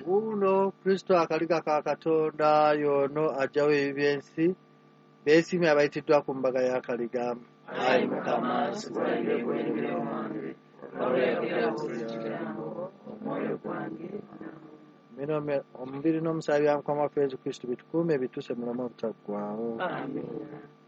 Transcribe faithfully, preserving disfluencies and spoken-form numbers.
uno Kristo akaliga ka Katonda yono ajjawo ebyensi beesimye abayitiddwa ku mbaga y'akaliga. Ayi Mukama, sikuwadde bwengere wange, olw'oyogera buli kigambo, omwoyo gwange. Omubiri n'omusaayi bya Mukama waffe Yesu Kristo bitukuume bituse mulamu obutaggwaawo. Amen.